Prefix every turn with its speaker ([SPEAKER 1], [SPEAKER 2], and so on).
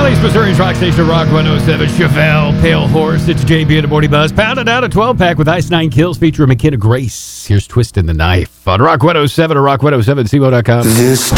[SPEAKER 1] Northeast Missouri's rock station, Rock 107. Chevelle, Pale Horse. It's JB and the Morning Buzz. Pounded out a 12-pack with Ice Nine Kills featuring McKenna Grace. Here's Twisting the Knife on Rock 107 or rock107cmo.com.